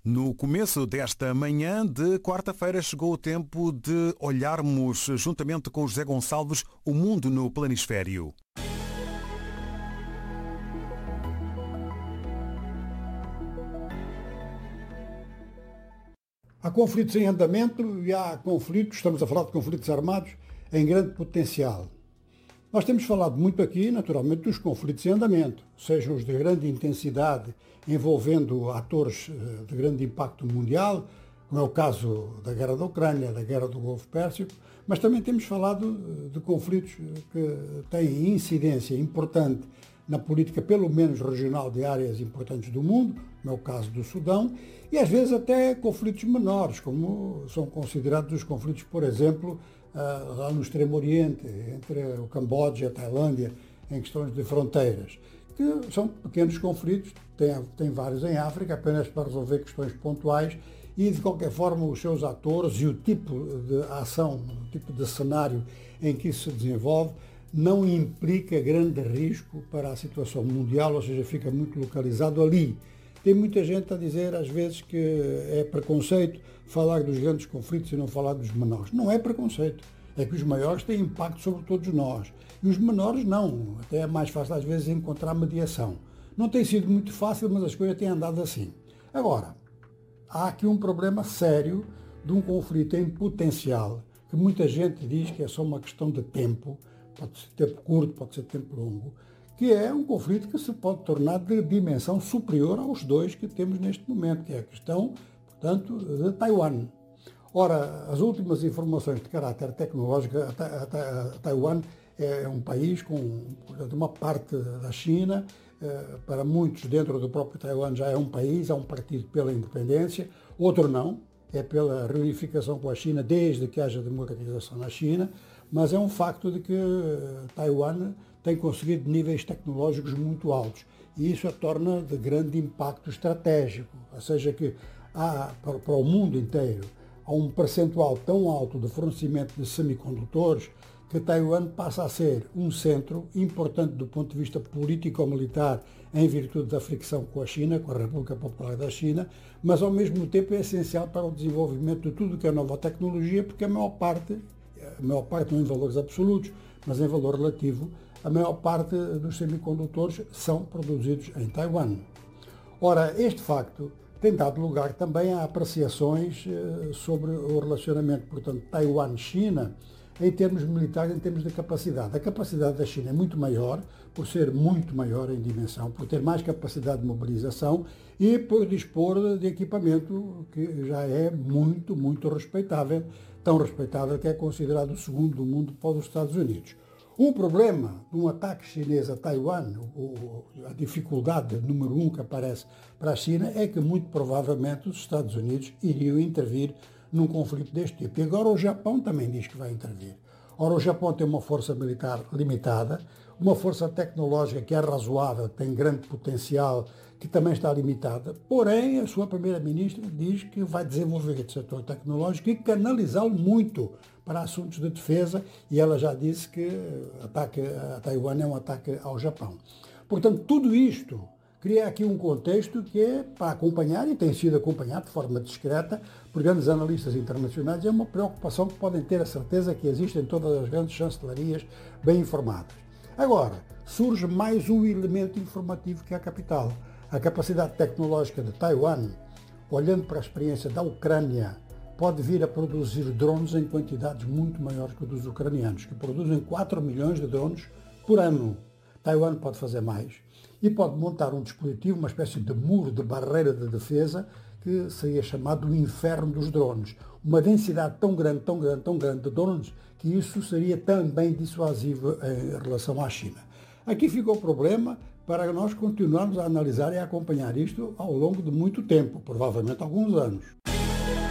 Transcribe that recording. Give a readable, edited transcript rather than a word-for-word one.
No começo desta manhã de quarta-feira chegou o tempo de olharmos, juntamente com José Gonçalves, o mundo no planisfério. Há conflitos em andamento e há conflitos, estamos a falar de conflitos armados, em grande potencial. Nós temos falado muito aqui, naturalmente, dos conflitos em andamento, sejam os de grande intensidade, envolvendo atores de grande impacto mundial, como é o caso da guerra da Ucrânia, da guerra do Golfo Pérsico, mas também temos falado de conflitos que têm incidência importante na política, pelo menos regional, de áreas importantes do mundo, como é o caso do Sudão, e às vezes até conflitos menores, como são considerados os conflitos, por exemplo, lá no Extremo Oriente, entre o Camboja e a Tailândia, em questões de fronteiras, que são pequenos conflitos, tem vários em África, apenas para resolver questões pontuais, e de qualquer forma os seus atores e o tipo de ação, o tipo de cenário em que isso se desenvolve, não implica grande risco para a situação mundial, ou seja, fica muito localizado ali. Tem muita gente a dizer, às vezes, que é preconceito falar dos grandes conflitos e não falar dos menores. Não é preconceito. É que os maiores têm impacto sobre todos nós. E os menores não. Até é mais fácil, às vezes, encontrar mediação. Não tem sido muito fácil, mas as coisas têm andado assim. Agora, há aqui um problema sério de um conflito em potencial, que muita gente diz que é só uma questão de tempo, pode ser tempo curto, pode ser tempo longo, que é um conflito que se pode tornar de dimensão superior aos dois que temos neste momento, que é a questão, portanto, de Taiwan. Ora, as últimas informações de caráter tecnológico, Taiwan é um país com, portanto, uma parte da China, para muitos dentro do próprio Taiwan já é um país, é um partido pela independência, outro não, é pela reunificação com a China desde que haja democratização na China, mas é um facto de que Taiwan tem conseguido níveis tecnológicos muito altos e isso a torna de grande impacto estratégico, ou seja que há, para o mundo inteiro, há um percentual tão alto de fornecimento de semicondutores que Taiwan passa a ser um centro importante do ponto de vista político-militar em virtude da fricção com a China, com a República Popular da China, mas ao mesmo tempo é essencial para o desenvolvimento de tudo que é nova tecnologia, porque a maior parte não em valores absolutos, mas em valor relativo, a maior parte dos semicondutores são produzidos em Taiwan. Ora, este facto tem dado lugar também a apreciações sobre o relacionamento, portanto, Taiwan-China, em termos militares, em termos de capacidade. A capacidade da China é muito maior, por ser muito maior em dimensão, por ter mais capacidade de mobilização e por dispor de equipamento que já é muito, muito respeitável, tão respeitável que é considerado o segundo do mundo após os Estados Unidos. O problema de um ataque chinês a Taiwan, a dificuldade número um que aparece para a China, é que muito provavelmente os Estados Unidos iriam intervir num conflito deste tipo. E agora o Japão também diz que vai intervir. Ora, o Japão tem uma força militar limitada, uma força tecnológica que é razoável, tem grande potencial, que também está limitada, porém a sua primeira-ministra diz que vai desenvolver esse setor tecnológico e canalizá-lo muito para assuntos de defesa e ela já disse que o ataque a Taiwan é um ataque ao Japão. Portanto, tudo isto cria aqui um contexto que é para acompanhar e tem sido acompanhado de forma discreta por grandes analistas internacionais. É uma preocupação que podem ter a certeza que existe em todas as grandes chancelarias bem informadas. Agora, surge mais um elemento informativo que é a capital. A capacidade tecnológica de Taiwan, olhando para a experiência da Ucrânia, pode vir a produzir drones em quantidades muito maiores que os dos ucranianos, que produzem 4 milhões de drones por ano. Taiwan pode fazer mais e pode montar um dispositivo, uma espécie de muro, de barreira de defesa, que seria chamado o inferno dos drones. Uma densidade tão grande, tão grande, tão grande de drones, que isso seria também dissuasivo em relação à China. Aqui fica o problema para nós continuarmos a analisar e a acompanhar isto ao longo de muito tempo, provavelmente alguns anos.